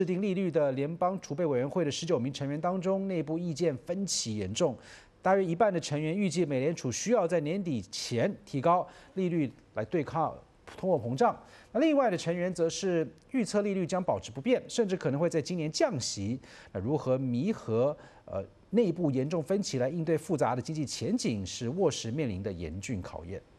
制定利率的联邦储备委员会的19名成员当中，内部意见分歧严重。大约一半的成员预计美联储需要在年底前提高利率来对抗通货膨胀。那另外的成员则是预测利率将保持不变，甚至可能会在今年降息。那如何弥合内部严重分歧来应对复杂的经济前景，是沃时面临的严峻考验。